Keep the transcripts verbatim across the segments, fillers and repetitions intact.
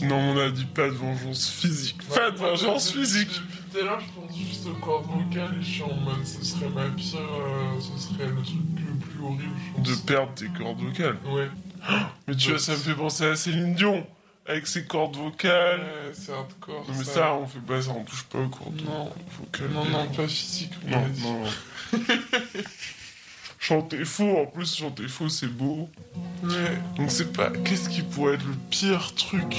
Non, on a dit pas de vengeance physique. Ouais, Pas de moi, vengeance depuis- physique. Depuis tout à l'heure, je pense juste aux cordes vocales et je suis en mode, ce serait ma pire, euh, ce serait le truc le plus horrible, je pense. De perdre tes cordes vocales. Ouais. Mais tu vois, ça me fait penser à Céline Dion. Avec ses cordes vocales. Ouais, c'est hardcore. Mais ça, on fait pas ça, on touche pas aux cordes Non. vocales. Non, non, pas physique. on Non, a dit. non, non. Chanter faux, en plus, chanter faux, c'est beau. Ouais. Donc c'est pas... Qu'est-ce qui pourrait être le pire truc?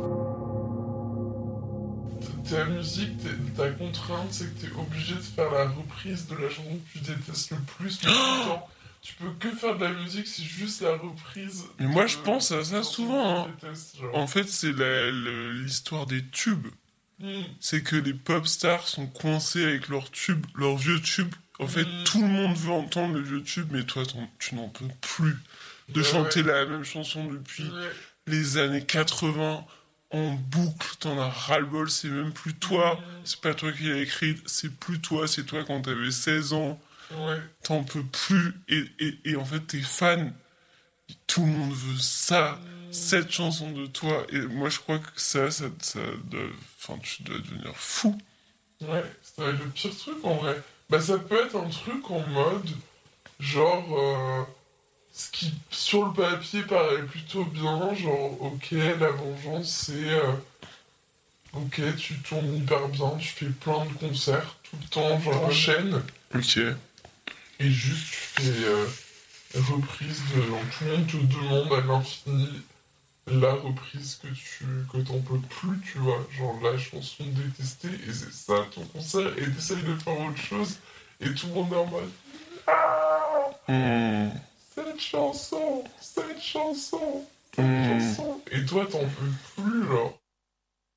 Ta musique, t'es- ta contrainte, c'est que t'es obligé de faire la reprise de la chanson que tu détestes le plus tout le temps. Tu peux que faire de la musique, c'est juste la reprise. Mais moi, de- je pense à ça de souvent, chansons que tu détestes, genre. En fait, c'est la- le- l'histoire des tubes. Mm. C'est que les pop stars sont coincés avec leurs tubes, leurs vieux tubes. En fait, Mm. tout le monde veut entendre le vieux tube, mais toi, t'en- tu n'en peux plus de Ouais, chanter ouais. la même chanson depuis Ouais. les années quatre-vingts en boucle. T'en as ras-le-bol, c'est même plus toi. Mm. C'est pas toi qui l'as écrite, c'est plus toi, c'est toi quand t'avais seize ans. Ouais. T'en peux plus. Et, et, et en fait, tes fans, tout le monde veut ça, cette chanson de toi. Et moi, je crois que ça, ça, ça doit... Enfin, tu dois devenir fou. Ouais, ça va être le pire truc en vrai. Bah ça peut être un truc en mode, genre, euh, ce qui sur le papier paraît plutôt bien, genre, ok, la vengeance c'est, euh, ok, tu tournes hyper bien, tu fais plein de concerts tout le temps, genre enchaîne, Ok. et juste tu fais euh, reprise de, genre, tout le monde te demande à l'infini la reprise que tu que t'en peux plus, tu vois, genre la chanson détestée, et c'est ça ton concert, et t'essayes de faire autre chose, et tout le monde est en mode ah, Mmh. cette chanson, cette chanson, cette Mmh. chanson, et toi t'en peux plus, genre.